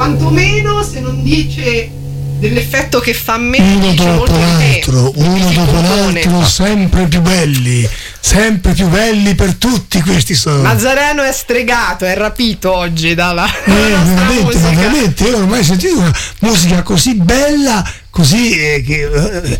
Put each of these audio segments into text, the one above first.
quantomeno se non dice dell'effetto che fa a me, uno dice dopo molto di l'altro, te, uno si dopo compone. l'altro, sempre più belli per tutti questi sono. Nazareno è stregato, è rapito oggi dalla nostra veramente, musica. ma veramente, io non ho mai sentito una musica così bella, così che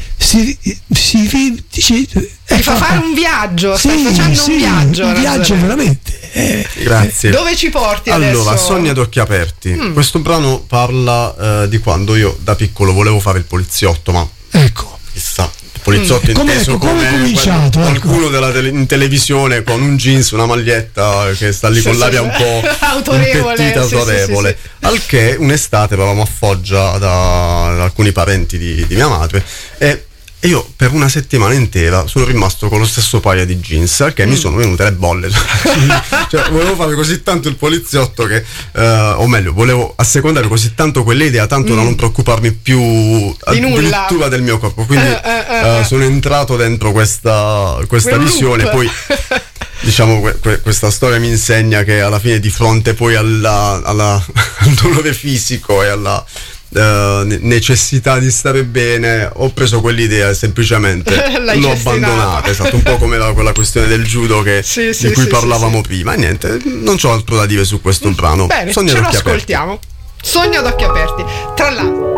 Ti fa fare un viaggio, stai facendo un viaggio Nazareno. Veramente. Grazie. Dove ci porti adesso? Allora, Sogni ad occhi aperti. Questo brano parla di quando io da piccolo volevo fare il poliziotto, ma ecco, chissà, il poliziotto inteso come è cominciato? Qualcuno in televisione con un jeans, una maglietta che sta lì con l'aria un po' autorevole, autorevole. sì. Al che un'estate eravamo a Foggia da alcuni parenti di mia madre e io per una settimana intera sono rimasto con lo stesso paio di jeans, al che mi sono venute le bolle. Cioè, volevo fare così tanto il poliziotto che o meglio, volevo assecondare così tanto quell'idea tanto da non preoccuparmi più addirittura del mio corpo, quindi sono entrato dentro questa visione. Poi diciamo questa storia mi insegna che alla fine, di fronte poi al dolore fisico e alla necessità di stare bene, ho preso quell'idea e semplicemente l'ho abbandonata. Esatto, un po' come quella questione del judo di cui parlavamo prima. E niente, non c'ho altro da dire su questo brano. Bene, Sogno ce ad lo occhi aperti. ascoltiamo. Sogno ad occhi aperti. Tra l'altro